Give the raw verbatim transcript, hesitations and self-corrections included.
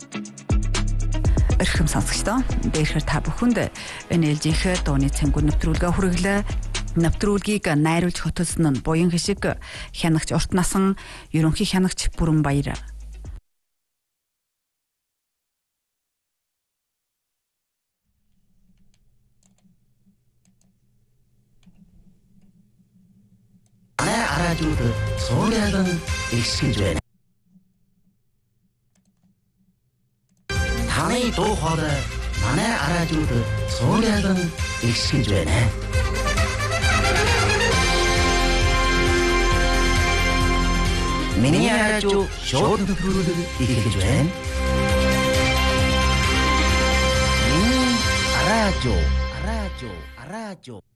Эрхэм сонсогчдоо дээрхээр та бүхэнд эн эл жинхэнэ дууны цэнгүү нэвтрүүлгээ хүргэлээ. Нэвтрүүлгийг найруулж хөтөлсөн нь Буян Хишиг, хянагч Урт Насан, ерөнхий хянагч Бүрэн Баяр. Манай радиод цоолон ирсэж байна. Таны дуу хоолой манай радиод цоолон ирсэж байна. Миний радио шууд нэвтрүүлэг эхэлж байна. Миний радио, радио, радио